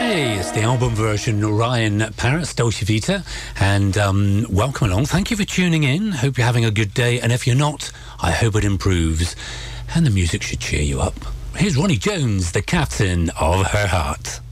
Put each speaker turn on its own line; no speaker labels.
Hey, it's the album version, Ryan Parrott's Dolce Vita, and welcome along. Thank you for tuning in. Hope you're having a good day, and if you're not, I hope it improves. And the music should cheer you up. Here's Ronnie Jones, the captain of her heart.